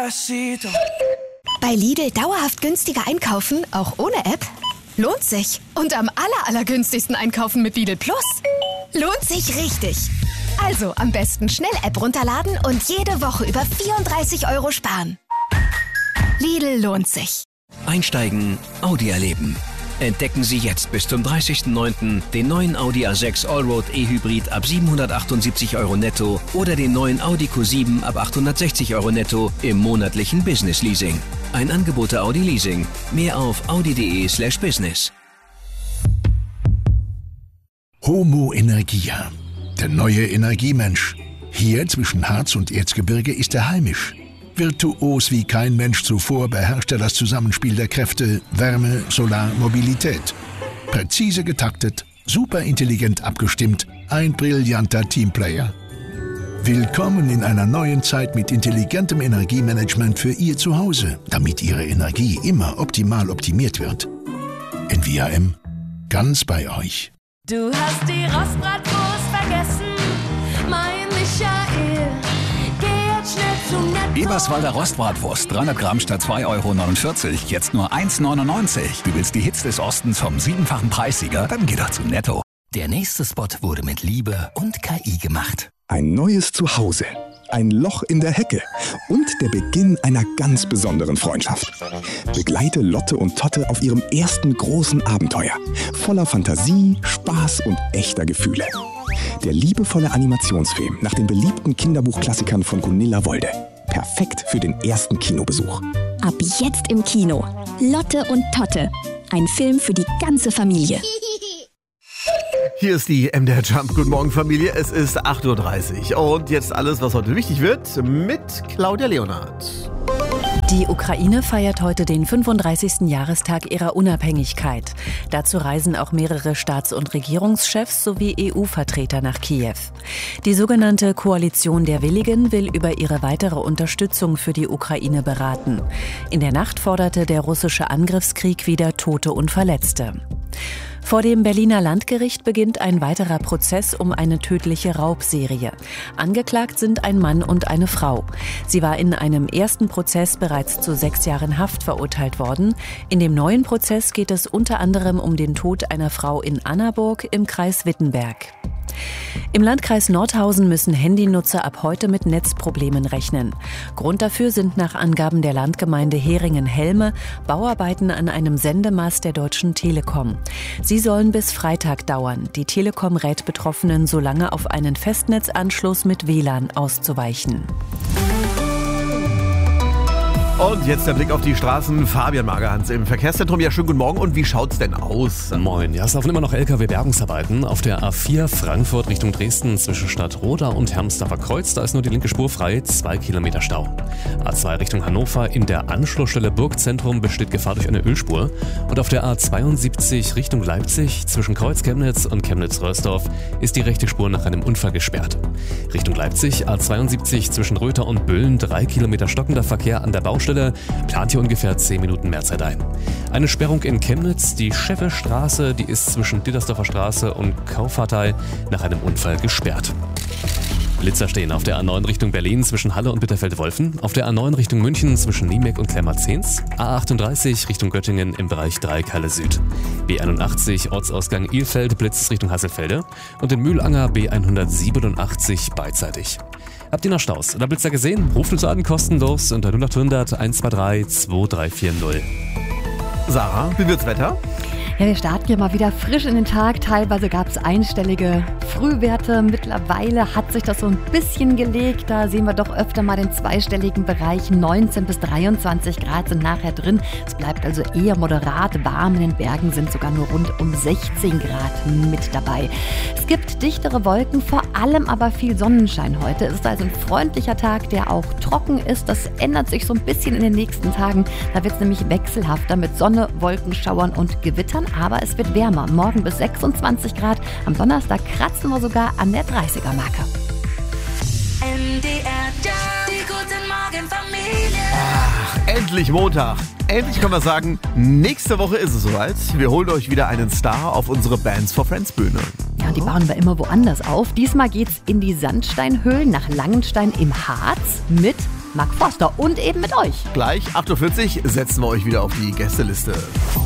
Despacito. Bei Lidl dauerhaft günstiger einkaufen, auch ohne App? Lohnt sich. Und am allergünstigsten einkaufen mit Lidl Plus? Lohnt sich richtig. Also am besten schnell App runterladen und jede Woche über 34 € sparen. Lidl lohnt sich. Einsteigen, Audi erleben. Entdecken Sie jetzt bis zum 30.09. den neuen Audi A6 Allroad E-Hybrid ab 778 € netto oder den neuen Audi Q7 ab 860 € netto im monatlichen Business Leasing. Ein Angebot der Audi Leasing. Mehr auf audi.de/business. Homo Energia, der neue Energiemensch. Hier zwischen Harz und Erzgebirge ist er heimisch. Virtuos wie kein Mensch zuvor beherrscht er das Zusammenspiel der Kräfte Wärme, Solar, Mobilität. Präzise getaktet, superintelligent abgestimmt, ein brillanter Teamplayer. Willkommen in einer neuen Zeit mit intelligentem Energiemanagement für Ihr Zuhause, damit Ihre Energie immer optimal optimiert wird. NVAM, ganz bei euch. Du hast die Rostbratwurst vergessen, mein Michael. Geh jetzt schnell zum Netto. Eberswalder Rostbratwurst, 300 Gramm statt 2,49 €, jetzt nur 1,99 €. Du willst die Hits des Ostens vom 7-fachen Preissieger? Dann geh doch zu Netto. Der nächste Spot wurde mit Liebe und KI gemacht. Ein neues Zuhause, ein Loch in der Hecke und der Beginn einer ganz besonderen Freundschaft. Begleite Lotte und Totte auf ihrem ersten großen Abenteuer. Voller Fantasie, Spaß und echter Gefühle. Der liebevolle Animationsfilm nach den beliebten Kinderbuchklassikern von Gunilla Wolde. Perfekt für den ersten Kinobesuch. Ab jetzt im Kino. Lotte und Totte. Ein Film für die ganze Familie. Hier ist die MDR Jump. Guten Morgen, Familie. Es ist 8:30 Uhr. Und jetzt alles, was heute wichtig wird, mit Claudia Leonhardt. Die Ukraine feiert heute den 35. Jahrestag ihrer Unabhängigkeit. Dazu reisen auch mehrere Staats- und Regierungschefs sowie EU-Vertreter nach Kiew. Die sogenannte Koalition der Willigen will über ihre weitere Unterstützung für die Ukraine beraten. In der Nacht forderte der russische Angriffskrieg wieder Tote und Verletzte. Vor dem Berliner Landgericht beginnt ein weiterer Prozess um eine tödliche Raubserie. Angeklagt sind ein Mann und eine Frau. Sie war in einem ersten Prozess bereits zu 6 Jahren Haft verurteilt worden. In dem neuen Prozess geht es unter anderem um den Tod einer Frau in Annaburg im Kreis Wittenberg. Im Landkreis Nordhausen müssen Handynutzer ab heute mit Netzproblemen rechnen. Grund dafür sind nach Angaben der Landgemeinde Heringen-Helme Bauarbeiten an einem Sendemast der Deutschen Telekom. Sie sollen bis Freitag dauern. Die Telekom rät Betroffenen, so lange auf einen Festnetzanschluss mit WLAN auszuweichen. Und jetzt der Blick auf die Straßen. Fabian Magerhans im Verkehrszentrum. Ja, schönen guten Morgen. Und wie schaut's denn aus? Moin. Ja, es laufen immer noch LKW-Bergungsarbeiten auf der A4 Frankfurt Richtung Dresden zwischen Stadtroda und Hermsdorfer Kreuz. Da ist nur die linke Spur frei, 2 Kilometer Stau. A2 Richtung Hannover in der Anschlussstelle Burgzentrum besteht Gefahr durch eine Ölspur. Und auf der A72 Richtung Leipzig zwischen Kreuz Chemnitz und Chemnitz-Röhrsdorf ist die rechte Spur nach einem Unfall gesperrt. Richtung Leipzig A72 zwischen Röther und Büllen 3 Kilometer stockender Verkehr an der Baustelle. Plant hier ungefähr 10 Minuten mehr Zeit ein. Eine Sperrung in Chemnitz, die Scheffelstraße, die ist zwischen Dittersdorfer Straße und Kaufhartei nach einem Unfall gesperrt. Blitzer stehen auf der A9 Richtung Berlin zwischen Halle und Bitterfeld-Wolfen, auf der A9 Richtung München zwischen Niemek und Klemmer-Zehns, A38 Richtung Göttingen im Bereich Dreieck-Halle Süd, B81 Ortsausgang Ilfeld Blitz Richtung Hasselfelde und in Mühlanger B187 beidseitig. Habt ihr noch Staus oder Blitzer gesehen? Ruft uns an, kostenlos unter 0800 123 2340. Sarah, wie wird's Wetter? Ja, wir starten hier mal wieder frisch in den Tag. Teilweise gab es einstellige Frühwerte. Mittlerweile hat sich das so ein bisschen gelegt. Da sehen wir doch öfter mal den zweistelligen Bereich. 19 bis 23 Grad sind nachher drin. Es bleibt also eher moderat warm. In den Bergen sind sogar nur rund um 16 Grad mit dabei. Es gibt dichtere Wolken, vor allem aber viel Sonnenschein heute. Es ist also ein freundlicher Tag, der auch trocken ist. Das ändert sich so ein bisschen in den nächsten Tagen. Da wird es nämlich wechselhafter mit Sonne, Wolkenschauern und Gewittern. Aber es wird wärmer. Morgen bis 26 Grad. Am Donnerstag kratzen wir sogar an der 30er-Marke. MDR Jump, die guten Morgen Familie. Ach, endlich Montag. Endlich können wir sagen, nächste Woche ist es soweit. Wir holen euch wieder einen Star auf unsere Bands for Friends Bühne. Ja, die bauen wir immer woanders auf. Diesmal geht's in die Sandsteinhöhlen nach Langenstein im Harz mit Mark Forster und eben mit euch. Gleich 8.40 Uhr setzen wir euch wieder auf die Gästeliste.